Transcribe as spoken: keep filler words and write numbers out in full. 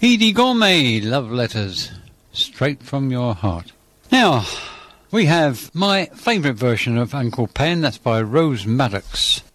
Edie Gourmet, Love Letters, straight from your heart. Now, we have my favourite version of Uncle Pen. That's by Rose Maddox.